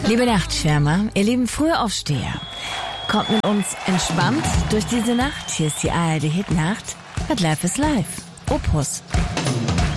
Liebe Nachtschwärmer, ihr lieben Frühaufsteher, kommt mit uns entspannt durch diese Nacht. Hier ist die ARD Hitnacht mit Life is Life. Opus